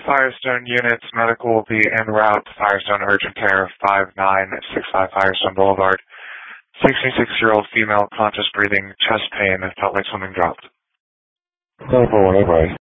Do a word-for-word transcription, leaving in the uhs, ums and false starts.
Firestone units, medical will be en route to Firestone Urgent Care, five nine six five Firestone Boulevard. sixty-six-year-old female, conscious breathing, chest pain, felt like something dropped. ten four one eight,